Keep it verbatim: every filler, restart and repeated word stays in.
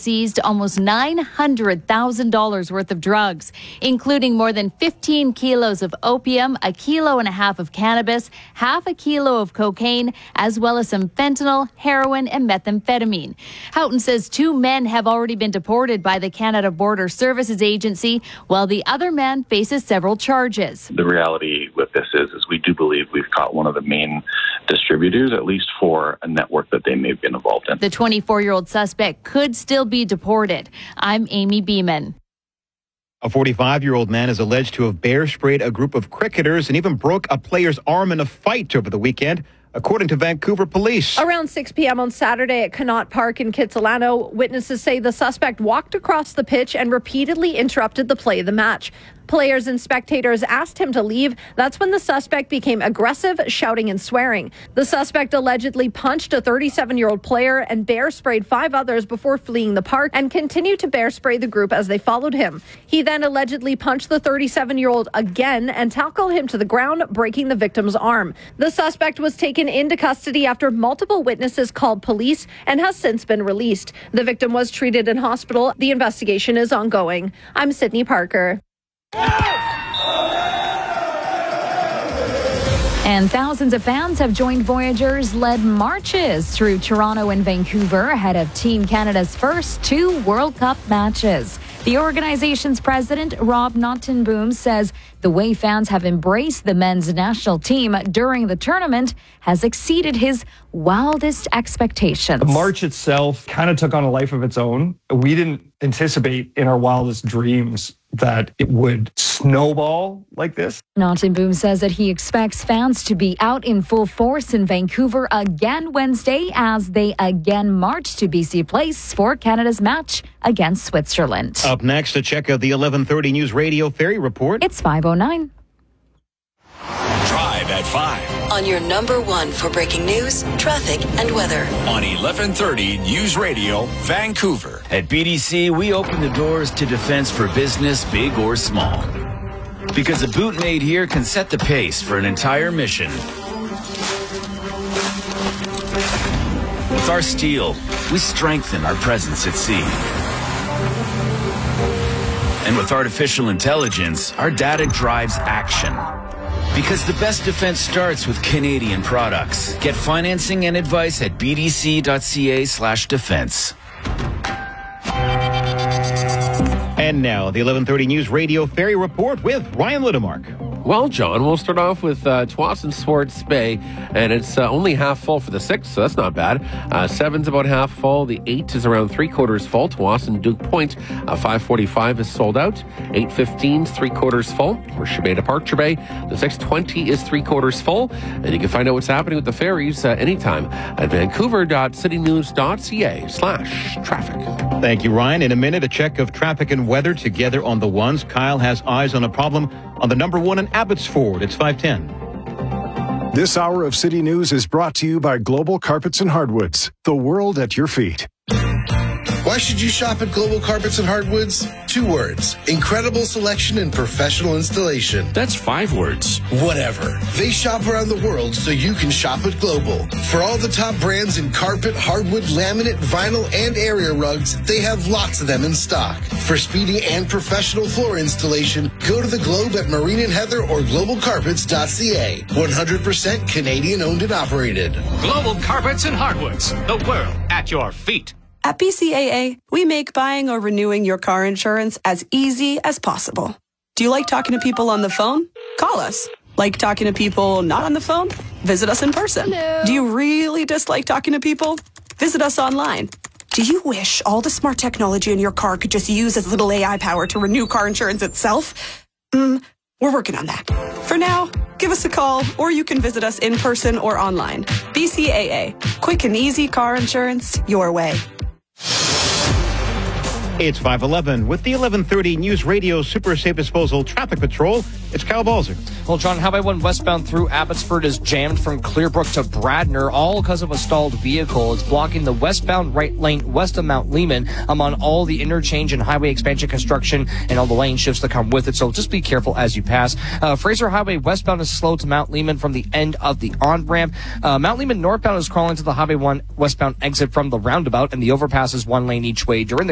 seized almost nine hundred thousand dollars worth of drugs, including more than fifteen kilos of opium, a kilo and a half of cannabis, half a kilo of cocaine, as well as some fentanyl, heroin, and methamphetamine. Houghton says two men have already been deported by the Canada Border Services Agency, while the other man faces several charges. The reality with this is, is we do believe we've caught one of the main distributors, at least for a network that they may have been involved in. The twenty-four-year-old suspect could still be deported. I'm Amy Beeman. A forty-five-year-old man is alleged to have bear sprayed a group of cricketers and even broke a player's arm in a fight over the weekend, according to Vancouver police. Around six p.m. on Saturday at Connaught Park in Kitsilano, witnesses say the suspect walked across the pitch and repeatedly interrupted the play of the match. Players and spectators asked him to leave. That's when the suspect became aggressive, shouting and swearing. The suspect allegedly punched a thirty-seven-year-old player and bear sprayed five others before fleeing the park and continued to bear spray the group as they followed him. He then allegedly punched the thirty-seven-year-old again and tackled him to the ground, breaking the victim's arm. The suspect was taken into custody after multiple witnesses called police and has since been released. The victim was treated in hospital. The investigation is ongoing. I'm Sydney Parker. And thousands of fans have joined Voyageurs-led marches through Toronto and Vancouver ahead of Team Canada's first two World Cup matches. The organization's president, Rob Nottenboom, says the way fans have embraced the men's national team during the tournament has exceeded his wildest expectations. The march itself kind of took on a life of its own. We didn't anticipate in our wildest dreams that it would snowball like this. Nottenboom says that he expects fans to be out in full force in Vancouver again Wednesday as they again march to B C Place for Canada's match against Switzerland. Up next, a check of the eleven thirty News Radio Ferry Report. It's five oh nine. Drive at five. On your number one for breaking news, traffic, and weather. On eleven thirty News Radio, Vancouver. At B D C, we open the doors to defense for business, big or small. Because a boot made here can set the pace for an entire mission. With our steel, we strengthen our presence at sea. And with artificial intelligence, our data drives action. Because the best defense starts with Canadian products. Get financing and advice at bdc.ca slash defense. And now, the eleven thirty News Radio Ferry Report with Ryan Lidemark. Well, John, we'll start off with uh, Tsawwassen Swartz Bay, and it's uh, only half full for the six, so that's not bad. Uh, seven's about half full. The eight is around three quarters full. Tsawwassen Duke Point, uh, five forty-five is sold out. eight fifteen's three quarters full. For Shebay Departure Bay, the six twenty is three quarters full. And you can find out what's happening with the ferries uh, anytime at vancouver.citynews.ca slash traffic. Thank you, Ryan. In a minute, a check of traffic and weather together on the ones. Kyle has eyes on a problem on the number one in Abbotsford. It's five ten. This hour of City News is brought to you by Global Carpets and Hardwoods, the world at your feet. Why should you shop at Global Carpets and Hardwoods? Two words. Incredible selection and professional installation. That's five words. Whatever. They shop around the world so you can shop at Global. For all the top brands in carpet, hardwood, laminate, vinyl, and area rugs, they have lots of them in stock. For speedy and professional floor installation, go to the Globe at Marine and Heather or global carpets dot c a. one hundred percent Canadian owned and operated. Global Carpets and Hardwoods, the world at your feet. At B C A A, we make buying or renewing your car insurance as easy as possible. Do you like talking to people on the phone? Call us. Like talking to people not on the phone? Visit us in person. Hello. Do you really dislike talking to people? Visit us online. Do you wish all the smart technology in your car could just use as little A I power to renew car insurance itself? Mm, we're working on that. For now, give us a call, or you can visit us in person or online. B C A A. Quick and easy car insurance your way. It's five eleven. With the eleven thirty News Radio Super Safe Disposal Traffic Patrol, it's Kyle Balzer. Well, John, Highway one westbound through Abbotsford is jammed from Clearbrook to Bradner, all because of a stalled vehicle. It's blocking the westbound right lane west of Mount Lehman. I'm on all the interchange and highway expansion construction and all the lane shifts that come with it, so just be careful as you pass. Uh, Fraser Highway westbound is slow to Mount Lehman from the end of the on-ramp. Uh, Mount Lehman northbound is crawling to the Highway one westbound exit from the roundabout, and the overpass is one lane each way during the